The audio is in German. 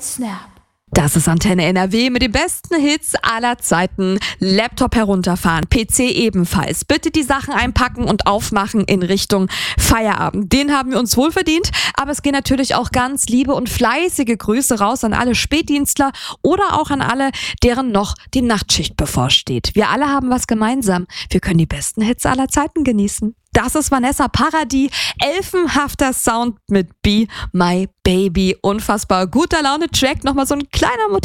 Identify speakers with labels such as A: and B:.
A: Snap.
B: Das ist Antenne NRW mit den besten Hits aller Zeiten. Laptop herunterfahren, PC ebenfalls. Bitte die Sachen einpacken und aufmachen in Richtung Feierabend. Den haben wir uns wohl verdient, aber es gehen natürlich auch ganz liebe und fleißige Grüße raus an alle Spätdienstler oder auch an alle, deren noch die Nachtschicht bevorsteht. Wir alle haben was gemeinsam. Wir können die besten Hits aller Zeiten genießen. Das ist Vanessa Paradis, elfenhafter Sound mit Be My Baby. Unfassbar guter Laune-Track, nochmal so ein kleiner